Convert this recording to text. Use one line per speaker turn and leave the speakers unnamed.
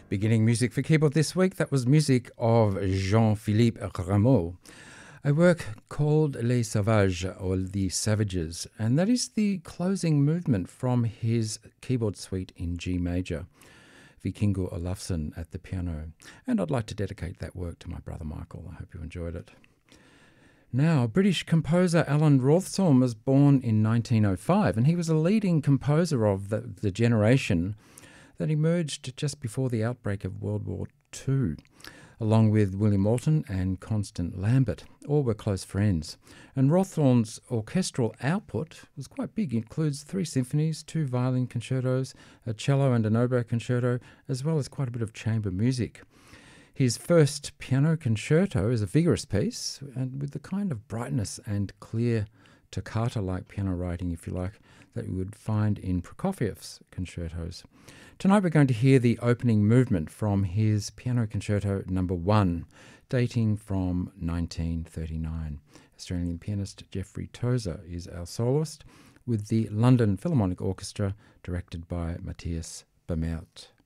Beginning music for keyboard this week, that was music of Jean-Philippe Rameau, a work called Les Sauvages, or The Savages, and that is the closing movement from his keyboard suite in G major. Vikingur Olafsson at the piano, and I'd like to dedicate that work to my brother Michael. I hope you enjoyed it. Now, British composer Alan Rawsthorne was born in 1905, and he was a leading composer of the generation that emerged just before the outbreak of World War II, along with William Morton and Constant Lambert. All were close friends. And Rawsthorne's orchestral output was quite big. It includes 3 symphonies, 2 violin concertos, a cello and an oboe concerto, as well as quite a bit of chamber music. His first piano concerto is a vigorous piece, and with the kind of brightness and clear toccata-like piano writing, if you like, that you would find in Prokofiev's concertos. Tonight we're going to hear the opening movement from his Piano Concerto No. 1, dating from 1939. Australian pianist Jeffrey Tozer is our soloist, with the London Philharmonic Orchestra directed by Matthias Bamert.